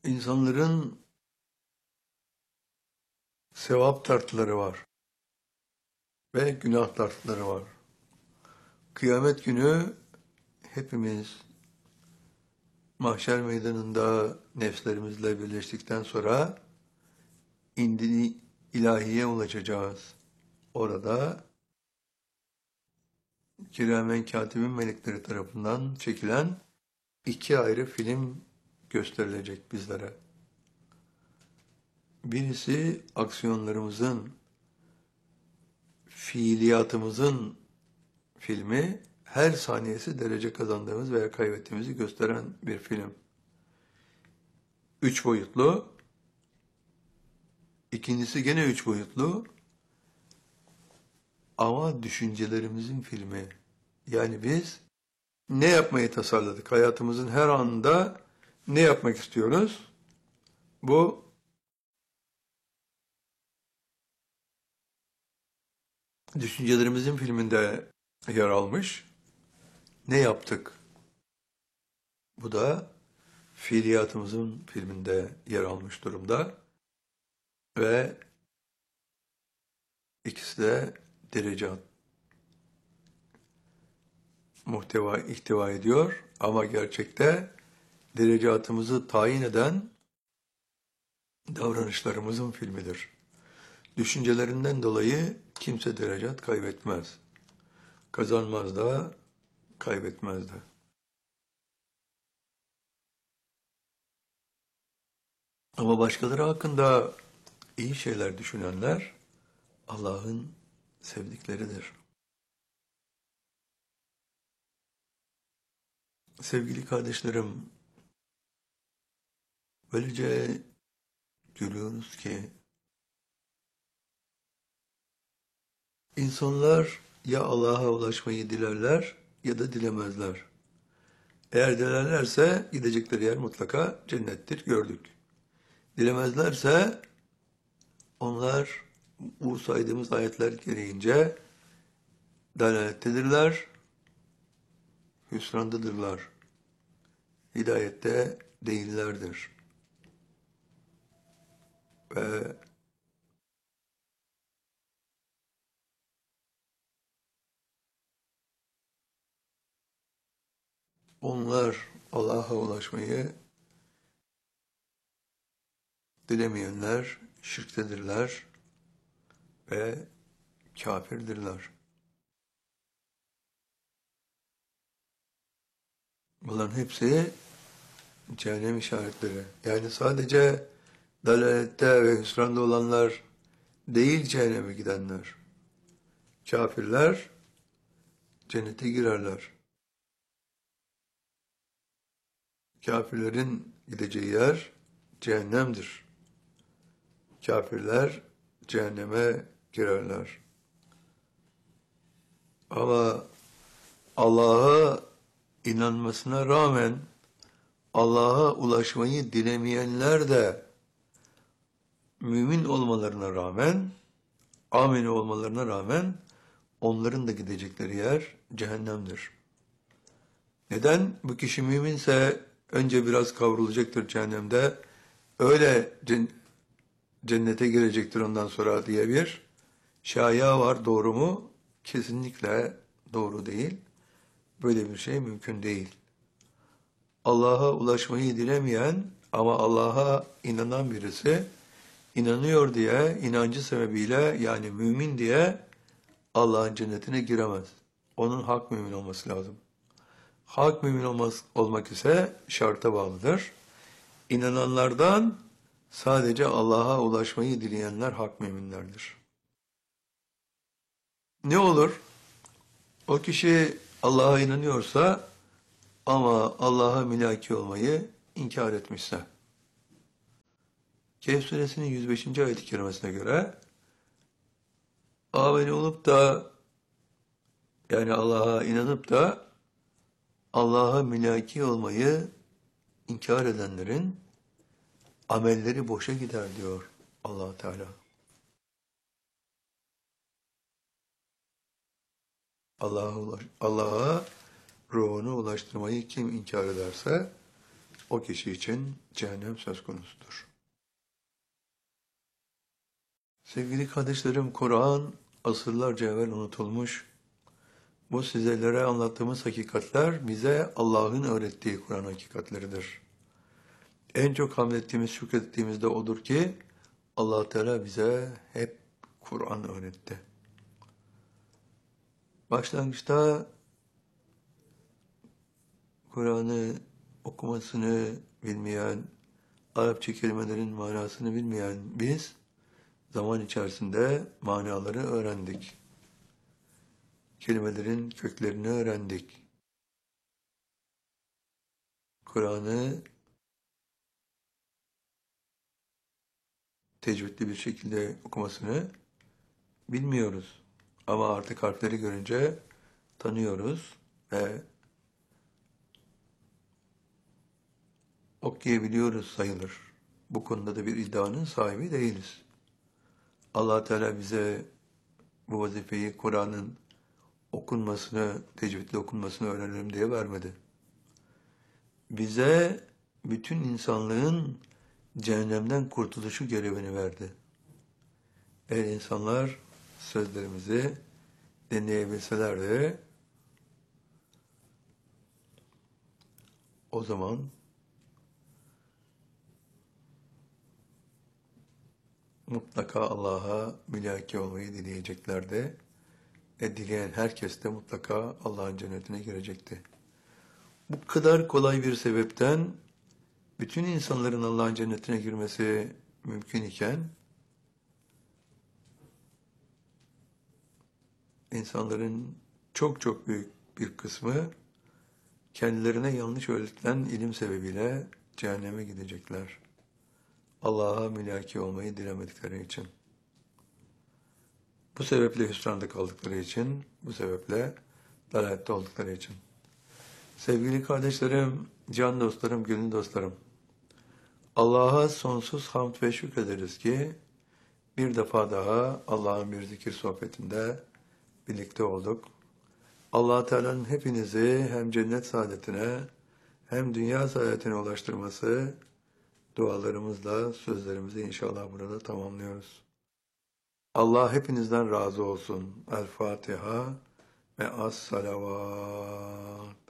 İnsanların sevap tartıları var ve günah tartıları var. Kıyamet günü hepimiz mahşer meydanında nefslerimizle birleştikten sonra indini ilahiye ulaşacağız. Orada kiramen katibin melekleri tarafından çekilen iki ayrı film gösterilecek bizlere. Birisi aksiyonlarımızın, fiiliyatımızın filmi, her saniyesi derece kazandığımız veya kaybettiğimizi gösteren bir film. Üç boyutlu. İkincisi gene üç boyutlu ama düşüncelerimizin filmi. Yani biz ne yapmayı tasarladık? Hayatımızın her anında ne yapmak istiyoruz? Bu düşüncelerimizin filminde yer almış. Ne yaptık? Bu da fiiliyatımızın filminde yer almış durumda. Ve ikisi de derecat muhteva ihtiva ediyor. Ama gerçekte derecatımızı tayin eden davranışlarımızın filmidir. Düşüncelerinden dolayı kimse derecat kaybetmez. Kazanmaz da, kaybetmez de. Ama başkaları hakkında iyi şeyler düşünenler Allah'ın sevdikleridir. Sevgili kardeşlerim, böylece görüyoruz ki insanlar ya Allah'a ulaşmayı dilerler ya da dilemezler. Eğer dilerlerse gidecekleri yer mutlaka cennettir, gördük. Dilemezlerse onlar bu saydığımız ayetler gereğince dalalettedirler, hüsrandadırlar, hidayette değillerdir. Ve onlar Allah'a ulaşmayı dilemeyenler şirktedirler ve kafirdirler. Bunların hepsi cehennem işaretleri. Yani sadece dalalette ve hüsranda olanlar değil cehenneme gidenler. Kafirler cennete girerler. Kafirlerin gideceği yer cehennemdir. Kafirler cehenneme girerler. Ama Allah'a inanmasına rağmen Allah'a ulaşmayı dilemeyenler de mümin olmalarına rağmen, ameli olmalarına rağmen onların da gidecekleri yer cehennemdir. Neden? Bu kişi müminse önce biraz kavrulacaktır cehennemde, öyle cennete girecektir ondan sonra diye bir şaya var. Doğru mu? Kesinlikle doğru değil. Böyle bir şey mümkün değil. Allah'a ulaşmayı dilemeyen ama Allah'a inanan birisi, inanıyor diye, inancı sebebiyle yani mümin diye Allah'ın cennetine giremez. Onun hak mümin olması lazım. Hak mümin olmak ise şarta bağlıdır. İnananlardan sadece Allah'a ulaşmayı dileyenler hak müminlerdir. Ne olur? O kişi Allah'a inanıyorsa ama Allah'a mülaki olmayı inkar etmişse. Kehf suresinin 105. ayet-i kerimesine göre ameli olup da yani Allah'a inanıp da Allah'a mülaki olmayı inkar edenlerin amelleri boşa gider diyor Allah Teala. Allah'a ruhunu ulaştırmayı kim inkar ederse o kişi için cehennem söz konusudur. Sevgili kardeşlerim, Kur'an asırlarca evvel unutulmuş. Bu sizlere anlattığımız hakikatler bize Allah'ın öğrettiği Kur'an hakikatleridir. En çok hamlettiğimiz, şükrettiğimiz de odur ki Allah Teala bize hep Kur'an öğretti. Başlangıçta Kur'an'ı okumasını bilmeyen, Arapça kelimelerin manasını bilmeyen biz zaman içerisinde manaları öğrendik. Kelimelerin köklerini öğrendik. Kur'an'ı tecvidli bir şekilde okumasını bilmiyoruz. Ama artık harfleri görünce tanıyoruz ve okuyabiliyoruz sayılır. Bu konuda da bir iddianın sahibi değiliz. Allah Teala bize bu vazifeyi Kur'an'ın okunmasını, tecvidle okunmasını öğrenelim diye vermedi. Bize bütün insanlığın cehennemden kurtuluşu görevini verdi. Eğer insanlar sözlerimizi dinleyebilselerdi, o zaman mutlaka Allah'a mülaki olmayı dileyeceklerdi. Dileyen herkes de mutlaka Allah'ın cennetine girecekti. Bu kadar kolay bir sebepten bütün insanların Allah'ın cennetine girmesi mümkün iken, insanların çok çok büyük bir kısmı kendilerine yanlış öğretilen ilim sebebiyle cehenneme gidecekler. Allah'a mülaki olmayı dilemedikleri için. Bu sebeple hüsranda kaldıkları için, bu sebeple dalalette oldukları için. Sevgili kardeşlerim, can dostlarım, gönül dostlarım, Allah'a sonsuz hamd ve şükrederiz ki bir defa daha Allah'ın bir zikir sohbetinde birlikte olduk. Allah Teala'nın hepinizi hem cennet saadetine hem dünya saadetine ulaştırması dualarımızla sözlerimizi inşallah burada tamamlıyoruz. Allah hepinizden razı olsun. El Fatiha ve as salavat.